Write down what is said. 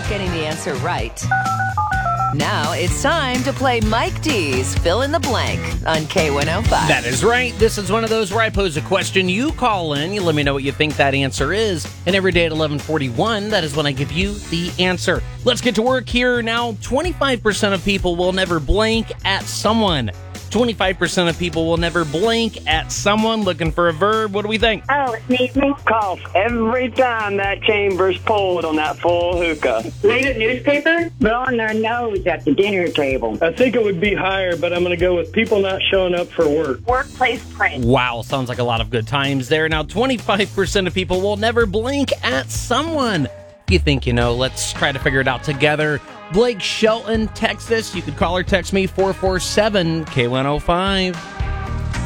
getting the answer right. Now it's time to play Mike D's Fill in the Blank on K105. That is right. This is one of those where I pose a question. You call in. You let me know what you think that answer is. And every day at 11:41, that is when I give you the answer. Let's get to work here now. 25% of people will never blink at someone. 25% of people will never blink at someone. Looking for a verb. What do we think? Oh, sneeze me. Cough every time that chamber's pulled on that full hookah. Read a newspaper? Blow on their nose at the dinner table. I think it would be higher, but I'm going to go with people not showing up for work. Workplace prank. Wow, sounds like a lot of good times there. Now, 25% of people will never blink at someone. If you think you know, let's try to figure it out together. Blake Shelton, Texas. You could call or text me 447-K105.